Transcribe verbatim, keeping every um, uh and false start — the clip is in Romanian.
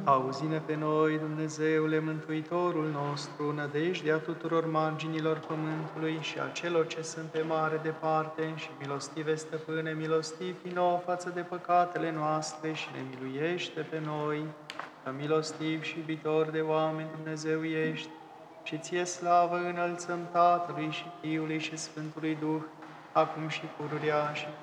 Auzi-ne pe noi, Dumnezeule Mântuitorul nostru, nădejdea tuturor marginilor pământului și a celor ce sunt pe mare departe, și milostive stăpâne, milostiv fi nouă față de păcatele noastre și ne miluiește pe noi, că milostiv și iubitor de oameni Dumnezeu ești, și ție slavă înălțăm Tatălui și Fiului și Sfântului Duh, acum și pururea și